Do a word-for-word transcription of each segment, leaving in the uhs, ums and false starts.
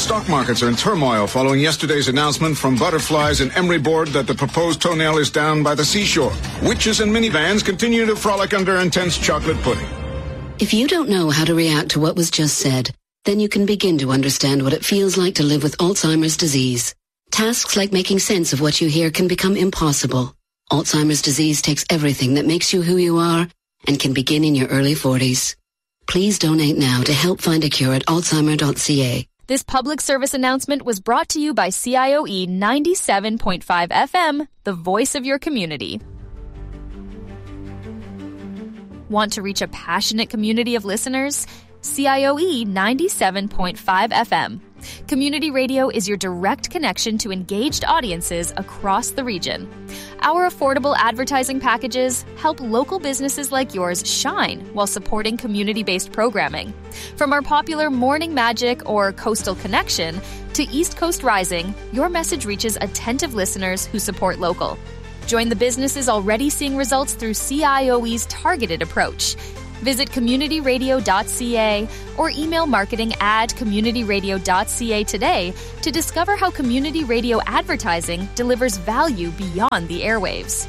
Stock markets are in turmoil following yesterday's announcement from Butterflies and Emery Board that the proposed toenail is down by the seashore. Witches and minivans continue to frolic under intense chocolate pudding. If you don't know how to react to what was just said, then you can begin to understand what it feels like to live with Alzheimer's disease. Tasks like making sense of what you hear can become impossible. Alzheimer's disease takes everything that makes you who you are and can begin in your early forties. Please donate now to help find a cure at alzheimer dot c a. This public service announcement was brought to you by C I O E ninety-seven point five F M, the voice of your community. Want to reach a passionate community of listeners? C I O E ninety-seven point five F M. Community radio is your direct connection to engaged audiences across the region. Our affordable advertising packages help local businesses like yours shine while supporting community-based programming. From our popular Morning Magic or Coastal Connection to East Coast Rising, your message reaches attentive listeners who support local. Join the businesses already seeing results through C I O E's targeted approach. Visit community radio dot c a or email marketing at community radio dot c a today to discover how community radio advertising delivers value beyond the airwaves.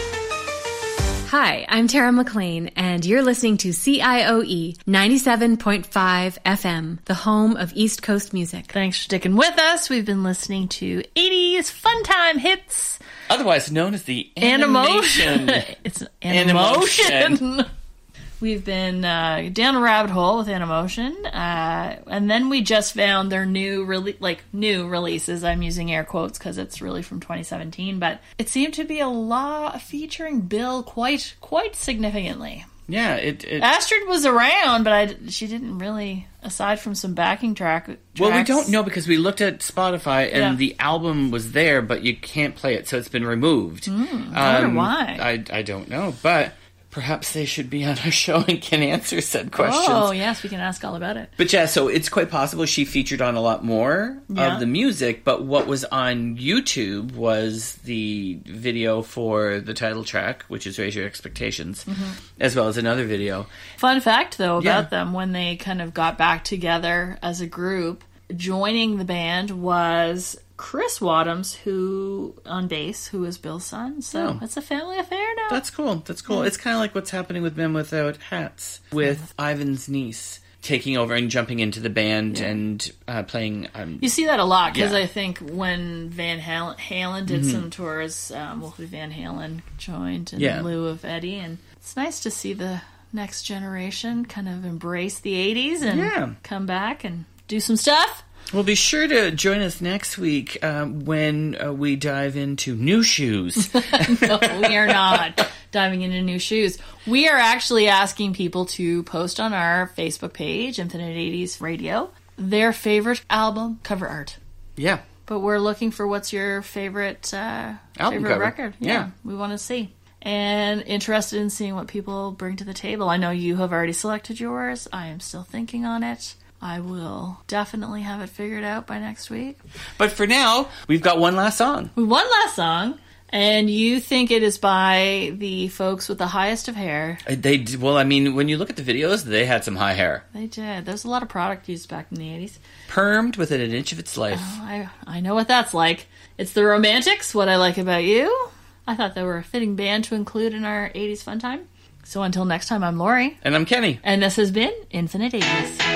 Hi, I'm Tara McLean, and you're listening to C I O E ninety-seven point five F M, the home of East Coast music. Thanks for sticking with us. We've been listening to eighties fun time hits. Otherwise known as the animation. It's Animotion. Animotion. We've been uh, down a rabbit hole with Animotion, uh, and then we just found their new, rele- like new releases. I'm using air quotes because it's really from twenty seventeen, but it seemed to be a lot featuring Bill quite, quite significantly. Yeah, it, it. Astrid was around, but I, she didn't really, aside from some backing track. Tracks. Well, we don't know because we looked at Spotify and Yeah. the album was there, but you can't play it, so it's been removed. Mm, I wonder why. I, I don't know, but perhaps they should be on our show and can answer said questions. Oh, yes, we can ask all about it. But yeah, so it's quite possible she featured on a lot more Yeah. of the music, but what was on YouTube was the video for the title track, which is Raise Your Expectations, Mm-hmm. as well as another video. Fun fact, though, about Yeah. them, when they kind of got back together as a group, joining the band was Chris Wadhams, who on bass, who is Bill's son. So Oh. it's a family affair now. That's cool. That's cool. It's kind of like what's happening with Men Without Hats, with Ivan's niece taking over and jumping into the band Yeah. and uh, playing. Um, You see that a lot, because Yeah. I think when Van Halen, Halen did some tours, um, Wolfie Van Halen joined in Yeah. lieu of Eddie, and it's nice to see the next generation kind of embrace the eighties and Yeah. come back and do some stuff. Well, be sure to join us next week uh, when uh, we dive into new shoes. No, we are not diving into new shoes. We are actually asking people to post on our Facebook page, Infinite eighties Radio, their favorite album cover art. Yeah. But we're looking for what's your favorite uh, Album favorite cover. record. Yeah. We want to see. And interested in seeing what people bring to the table. I know you have already selected yours. I am still thinking on it. I will definitely have it figured out by next week. But for now, we've got one last song. One last song, and you think it is by the folks with the highest of hair. Uh, They d- well, I mean, when you look at the videos, they had some high hair, They did. There's a lot of product used back in the eighties. permed within an inch of its life. Oh, I, I know what that's like. It's the Romantics, What I Like About You. I thought they were a fitting band to include in our eighties fun time. So until next time, I'm Lori. And I'm Kenny. And this has been Infinite eighties.